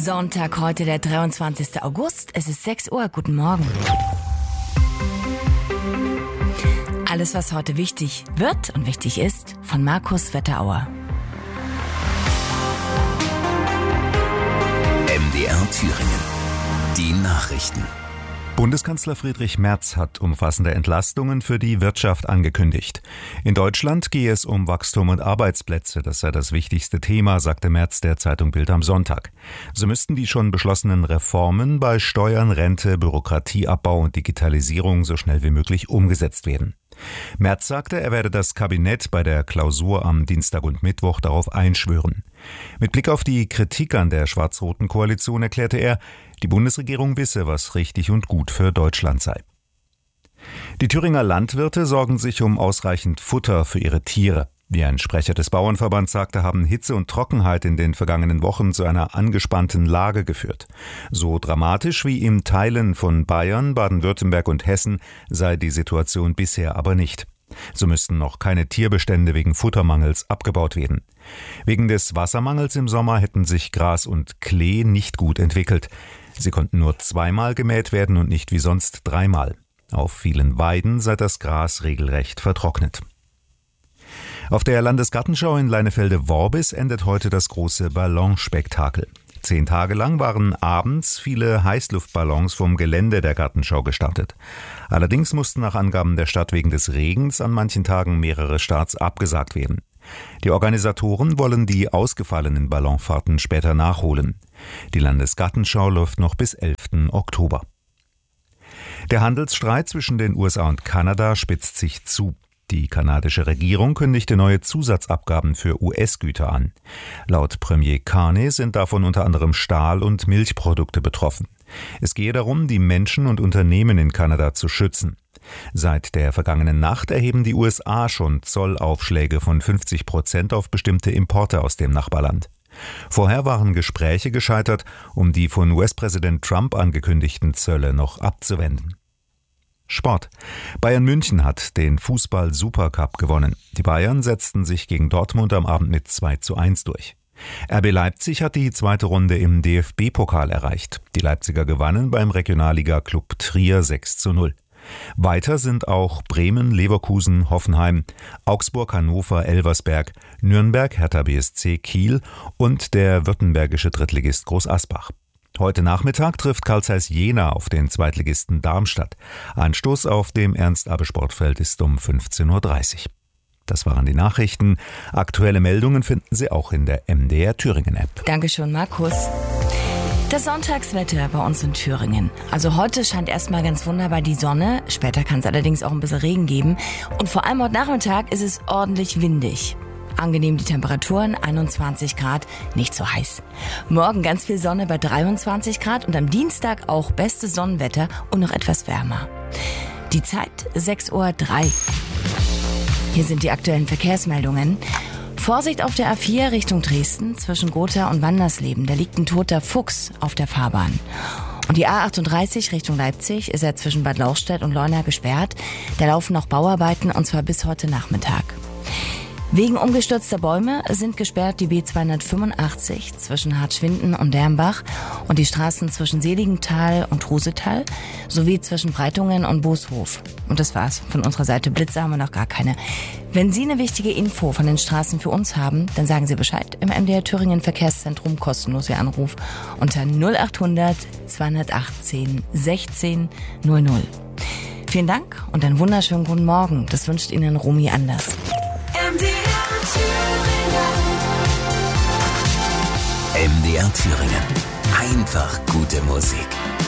Sonntag, heute der 23. August. Es ist 6 Uhr. Guten Morgen. Alles, was heute wichtig wird und wichtig ist, von Markus Wetterauer. MDR Thüringen. Die Nachrichten. Bundeskanzler Friedrich Merz hat umfassende Entlastungen für die Wirtschaft angekündigt. In Deutschland gehe es um Wachstum und Arbeitsplätze. Das sei das wichtigste Thema, sagte Merz der Zeitung Bild am Sonntag. So müssten die schon beschlossenen Reformen bei Steuern, Rente, Bürokratieabbau und Digitalisierung so schnell wie möglich umgesetzt werden. Merz sagte, er werde das Kabinett bei der Klausur am Dienstag und Mittwoch darauf einschwören. Mit Blick auf die Kritik an der schwarz-roten Koalition erklärte er, die Bundesregierung wisse, was richtig und gut für Deutschland sei. Die Thüringer Landwirte sorgen sich um ausreichend Futter für ihre Tiere. Wie ein Sprecher des Bauernverbands sagte, haben Hitze und Trockenheit in den vergangenen Wochen zu einer angespannten Lage geführt. So dramatisch wie in Teilen von Bayern, Baden-Württemberg und Hessen sei die Situation bisher aber nicht. So müssten noch keine Tierbestände wegen Futtermangels abgebaut werden. Wegen des Wassermangels im Sommer hätten sich Gras und Klee nicht gut entwickelt. Sie konnten nur 2-mal gemäht werden und nicht wie sonst 3-mal. Auf vielen Weiden sei das Gras regelrecht vertrocknet. Auf der Landesgartenschau in Leinefelde-Worbis endet heute das große Ballonspektakel. 10 Tage lang waren abends viele Heißluftballons vom Gelände der Gartenschau gestartet. Allerdings mussten nach Angaben der Stadt wegen des Regens an manchen Tagen mehrere Starts abgesagt werden. Die Organisatoren wollen die ausgefallenen Ballonfahrten später nachholen. Die Landesgartenschau läuft noch bis 11. Oktober. Der Handelsstreit zwischen den USA und Kanada spitzt sich zu. Die kanadische Regierung kündigte neue Zusatzabgaben für US-Güter an. Laut Premier Carney sind davon unter anderem Stahl- und Milchprodukte betroffen. Es gehe darum, die Menschen und Unternehmen in Kanada zu schützen. Seit der vergangenen Nacht erheben die USA schon Zollaufschläge von 50% auf bestimmte Importe aus dem Nachbarland. Vorher waren Gespräche gescheitert, um die von US-Präsident Trump angekündigten Zölle noch abzuwenden. Sport. Bayern München hat den Fußball-Supercup gewonnen. Die Bayern setzten sich gegen Dortmund am Abend mit 2:1 durch. RB Leipzig hat die zweite Runde im DFB-Pokal erreicht. Die Leipziger gewannen beim Regionalliga-Club Trier 6:0. Weiter sind auch Bremen, Leverkusen, Hoffenheim, Augsburg, Hannover, Elversberg, Nürnberg, Hertha BSC, Kiel und der württembergische Drittligist Groß Asbach. Heute Nachmittag trifft Carl Zeiss Jena auf den Zweitligisten Darmstadt. Anstoß auf dem Ernst-Abbe-Sportfeld ist um 15:30 Uhr. Das waren die Nachrichten. Aktuelle Meldungen finden Sie auch in der MDR Thüringen-App. Dankeschön, Markus. Das Sonntagswetter bei uns in Thüringen. Also heute scheint erstmal ganz wunderbar die Sonne. Später kann es allerdings auch ein bisschen Regen geben. Und vor allem heute Nachmittag ist es ordentlich windig. Angenehm die Temperaturen, 21 Grad, nicht so heiß. Morgen ganz viel Sonne bei 23 Grad und am Dienstag auch bestes Sonnenwetter und noch etwas wärmer. Die Zeit 6:03 Uhr. Hier sind die aktuellen Verkehrsmeldungen. Vorsicht auf der A4 Richtung Dresden zwischen Gotha und Wandersleben. Da liegt ein toter Fuchs auf der Fahrbahn. Und die A38 Richtung Leipzig ist ja zwischen Bad Lauchstädt und Leuna gesperrt. Da laufen noch Bauarbeiten und zwar bis heute Nachmittag. Wegen umgestürzter Bäume sind gesperrt die B285 zwischen Hartschwinden und Dermbach und die Straßen zwischen Seligenthal und Rusetal sowie zwischen Breitungen und Booshof. Und das war's. Von unserer Seite Blitze haben wir noch gar keine. Wenn Sie eine wichtige Info von den Straßen für uns haben, dann sagen Sie Bescheid im MDR Thüringen Verkehrszentrum, kostenlos Ihr Anruf unter 0800 218 16 00. Vielen Dank und einen wunderschönen guten Morgen. Das wünscht Ihnen Romy Anders. MDR Thüringen. Einfach gute Musik.